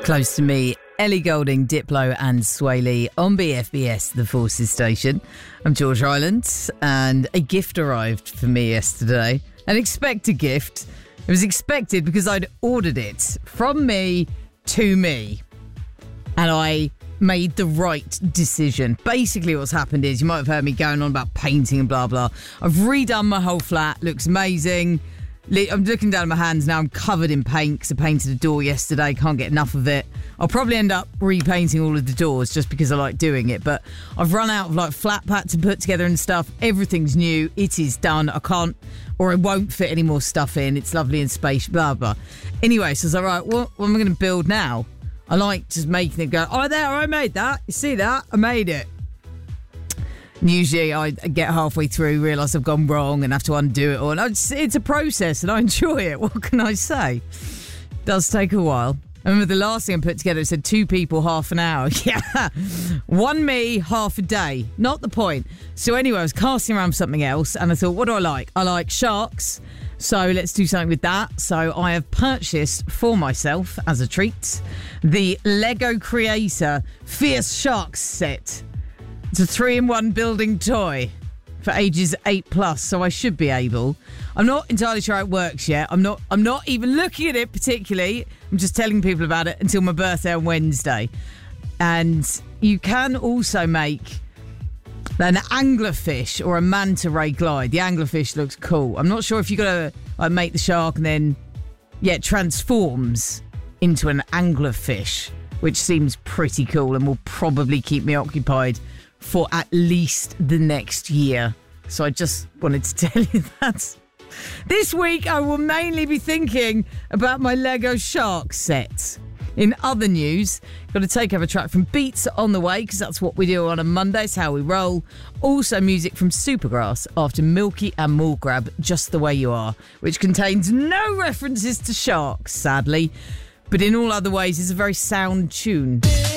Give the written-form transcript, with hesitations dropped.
Close to me, Ellie Goulding, Diplo and Sway Lee on BFBS, the Forces station. I'm George Ryland, and a gift arrived for me yesterday. An expected gift. It was expected because I'd ordered it from me to me. And I made the right decision. Basically what's happened is, you might have heard me going on about painting and blah, blah. I've redone my whole flat. Looks amazing. I'm looking down at my hands now. I'm covered in paint because I painted a door yesterday. Can't get enough of it. I'll probably end up repainting all of the doors just because I like doing it. But I've run out of flat pack to put together and stuff. Everything's new. It is done. I can't, or I won't fit any more stuff in. It's lovely and spacious, blah, blah. Anyway, so I was like, right, what am I going to build now? I like just making it go, oh, there, I made that. You see that? I made it. And usually I get halfway through, realise I've gone wrong and have to undo it all. And it's a process and I enjoy it. What can I say? It does take a while. I remember the last thing I put together, it said 2 people, half an hour. Yeah. 1 me, half a day. Not the point. So anyway, I was casting around for something else and I thought, what do I like? I like sharks. So let's do something with that. So I have purchased for myself, as a treat, the Lego Creator Fierce Sharks set. It's a 3-in-1 building toy for ages 8+, so I should be able. I'm not entirely sure how it works yet. I'm not even looking at it particularly. I'm just telling people about it until my birthday on Wednesday. And you can also make an anglerfish or a manta ray glide. The anglerfish looks cool. I'm not sure if you got to make the shark and then it transforms into an anglerfish, which seems pretty cool and will probably keep me occupied for at least the next year. So I just wanted to tell you that. This week I will mainly be thinking about my Lego Shark set. In other news, got a takeover track from Beats on the way, because that's what we do on a Monday. It's how we roll. Also music from Supergrass after Milky and Mulgrab, Just the Way You Are, which contains no references to sharks, sadly. But in all other ways, it's a very sound tune.